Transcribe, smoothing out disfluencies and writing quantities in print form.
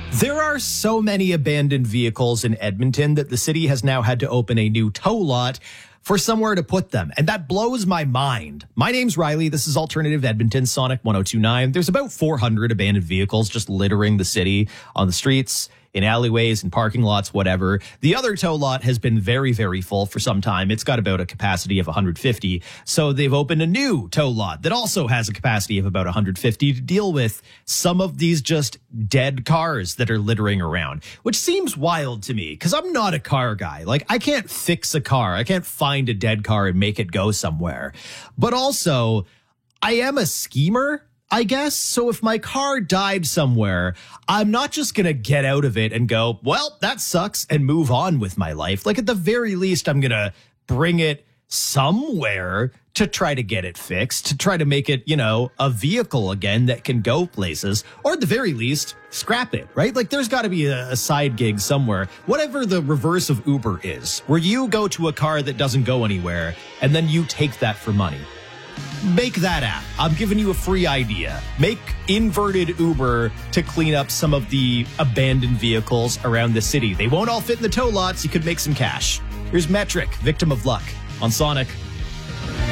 There are so many abandoned vehicles in Edmonton that the city has now had to open a new tow lot for somewhere to put them. And that blows my mind. My name's Riley. This is Alternative Edmonton, Sonic 102.9. There's about 400 abandoned vehicles just littering the city on the streets, in alleyways, in parking lots, whatever. The other tow lot has been very, very full for some time. It's got about a capacity of 150. So they've opened a new tow lot that also has a capacity of about 150 to deal with some of these just dead cars that are littering around, which seems wild to me because I'm not a car guy. Like, I can't fix a car. I can't find a dead car and make it go somewhere. But also, I am a schemer, I guess. So if my car died somewhere, I'm not just going to get out of it and go, well, that sucks, and move on with my life. Like, at the very least, I'm going to bring it somewhere to try to get it fixed, to try to make it, a vehicle again that can go places, or at the very least, scrap it, right? Like, there's got to be a side gig somewhere, whatever the reverse of Uber is, where you go to a car that doesn't go anywhere and then you take that for money. Make that app. I'm giving you a free idea. Make inverted Uber to clean up some of the abandoned vehicles around the city. They won't all fit in the tow lots. You could make some cash. Here's Metric, Victim of Luck, on Sonic